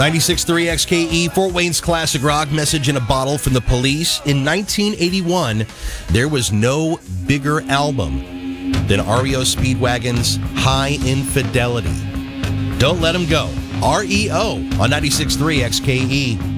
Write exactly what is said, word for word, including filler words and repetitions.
ninety-six point three X K E, Fort Wayne's classic rock, Message in a Bottle from the Police. In nineteen eighty-one, there was no bigger album than R E O Speedwagon's High Infidelity. Don't let them go. R E O on ninety-six point three X K E.